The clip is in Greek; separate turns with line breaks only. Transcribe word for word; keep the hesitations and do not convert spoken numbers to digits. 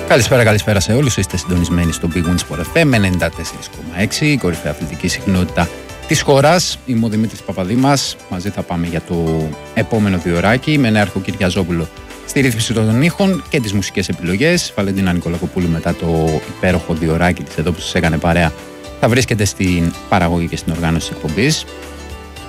Καλησπέρα, καλησπέρα σε όλους. Είστε συντονισμένοι στο Big Win Sport εφ εμ ενενήντα τέσσερα κόμμα έξι, η κορυφαία αθλητική συχνότητα της χώρας. Είμαι ο Δημήτρης Παπαδήμας. Μαζί θα πάμε για το επόμενο διωράκι με Νέαρχο Κυριαζόπουλο στη ρύθμιση των ήχων και τις μουσικές επιλογές. Βαλεντίνα Νικολακοπούλου μετά το υπέροχο διωράκι της εδώ που σας έκανε παρέα θα βρίσκεται στην παραγωγή και στην οργάνωση της εκπομπής.